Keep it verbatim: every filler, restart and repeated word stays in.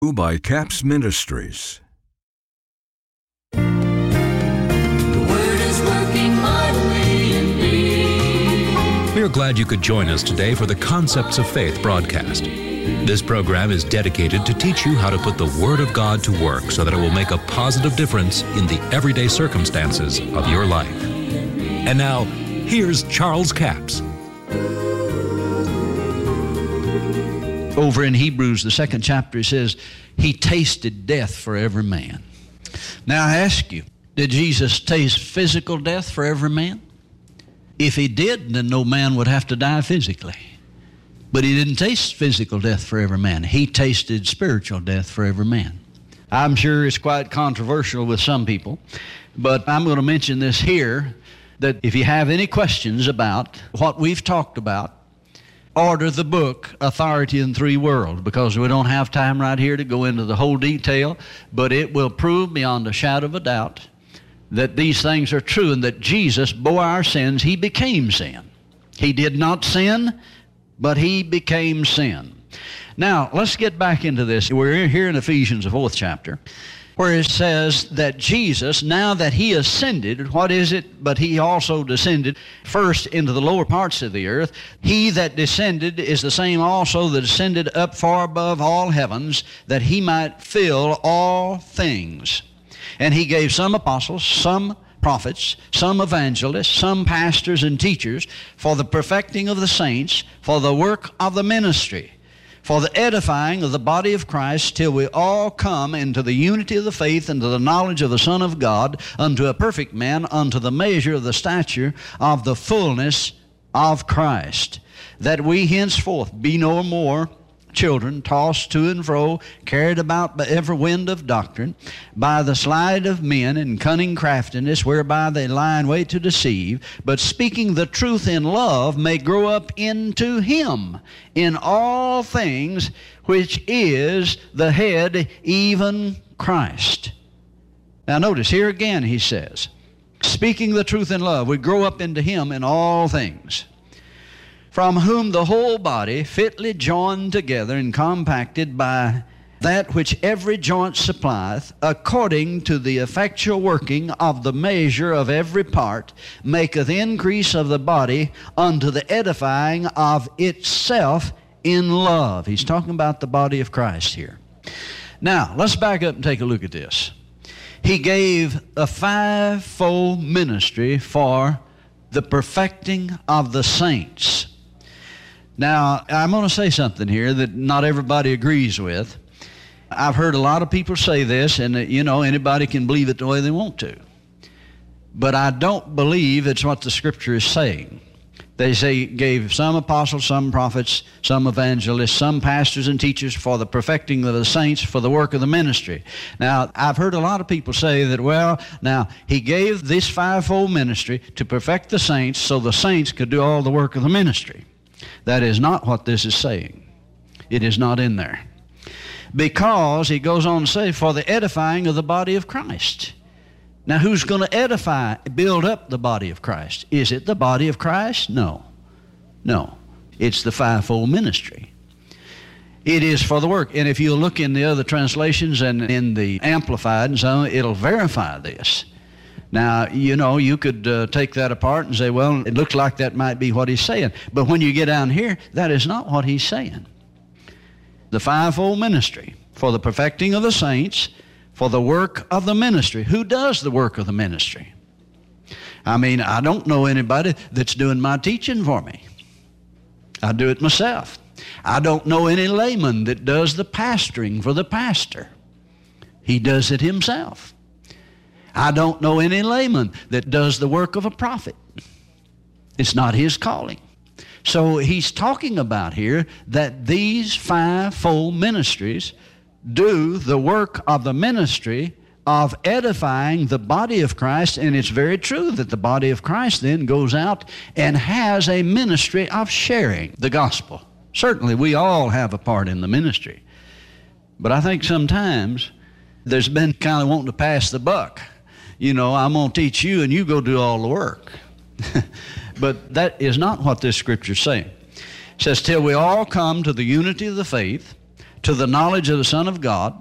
By Capps Ministries. The Word is working mightily in me. We are glad you could join us today for the Concepts of Faith broadcast. This program is dedicated to teach you how to put the Word of God to work so that it will make a positive difference in the everyday circumstances of your life. And now, here's Charles Capps. Over in Hebrews, the second chapter, it says, He tasted death for every man. Now I ask you, did Jesus taste physical death for every man? If He did, then no man would have to die physically. But He didn't taste physical death for every man. He tasted spiritual death for every man. I'm sure it's quite controversial with some people, but I'm going to mention this here, that if you have any questions about what we've talked about, order the book, Authority in Three Worlds, because we don't have time right here to go into the whole detail, but it will prove beyond a shadow of a doubt that these things are true and that Jesus bore our sins. He became sin. He did not sin, but He became sin. Now, let's get back into this. We're here in Ephesians, the fourth chapter, where it says that Jesus, now that He ascended, what is it? But He also descended first into the lower parts of the earth. He that descended is the same also that ascended up far above all heavens, that He might fill all things. And He gave some apostles, some prophets, some evangelists, some pastors and teachers, for the perfecting of the saints, for the work of the ministry, for the edifying of the body of Christ, till we all come into the unity of the faith and to the knowledge of the Son of God, unto a perfect man, unto the measure of the stature of the fullness of Christ, that we henceforth be no more children, tossed to and fro, carried about by every wind of doctrine, by the sleight of men and cunning craftiness, whereby they lie in wait to deceive, but speaking the truth in love, may grow up into Him in all things, which is the head, even Christ. Now notice, here again he says, speaking the truth in love, we grow up into Him in all things, from whom the whole body, fitly joined together and compacted by that which every joint supplieth, according to the effectual working of the measure of every part, maketh increase of the body unto the edifying of itself in love. He's talking about the body of Christ here. Now, let's back up and take a look at this. He gave a fivefold ministry for the perfecting of the saints. Now, I'm going to say something here that not everybody agrees with. I've heard a lot of people say this, and, you know, anybody can believe it the way they want to. But I don't believe it's what the Scripture is saying. They say gave some apostles, some prophets, some evangelists, some pastors and teachers for the perfecting of the saints, for the work of the ministry. Now, I've heard a lot of people say that, well, now, He gave this fivefold ministry to perfect the saints so the saints could do all the work of the ministry. That is not what this is saying. It is not in there. Because he goes on to say, for the edifying of the body of Christ. Now, who's going to edify, build up the body of Christ? Is it the body of Christ? No. No. It's the fivefold ministry. It is for the work. And if you look in the other translations and in the Amplified and so on, it'll verify this. Now, you know, you could uh, take that apart and say, well, it looks like that might be what he's saying. But when you get down here, that is not what he's saying. The fivefold ministry, for the perfecting of the saints, for the work of the ministry. Who does the work of the ministry? I mean, I don't know anybody that's doing my teaching for me. I do it myself. I don't know any layman that does the pastoring for the pastor. He does it himself. I don't know any layman that does the work of a prophet. It's not his calling. So he's talking about here that these fivefold ministries do the work of the ministry of edifying the body of Christ, and it's very true that the body of Christ then goes out and has a ministry of sharing the gospel. Certainly we all have a part in the ministry. But I think sometimes there's been kind of wanting to pass the buck. You know, I'm going to teach you and you go do all the work. But that is not what this scripture is saying. It says, till we all come to the unity of the faith, to the knowledge of the Son of God,